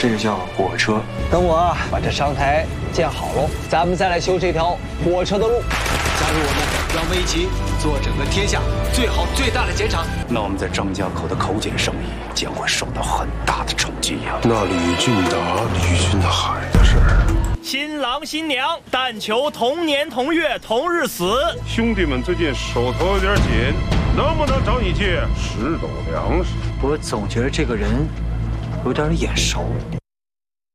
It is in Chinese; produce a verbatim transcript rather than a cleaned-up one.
这个叫火车。 等我啊把这商台建好喽，咱们再来修这条火车的路。 加入我们，让我们一起做整个天下最好最大的碱厂。 那我们在张家口的口碱生意将会受到很大的冲击呀、啊。 那李俊达、李俊海的事儿， 新郎新娘但求同年同月同日死。 兄弟们最近手头有点紧，能不能找你借十斗粮食？ 我总觉得这个人有点眼熟。